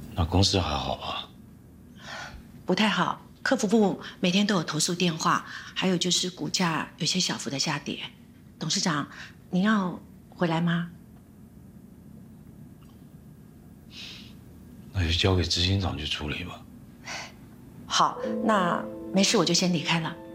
那公司还好吧？ 不太好，客服部每天都有投诉电话，还有就是股价有些小幅的下跌。董事长，您要回来吗？ 那就交给执行长去处理吧。 好，那没事，我就先离开了。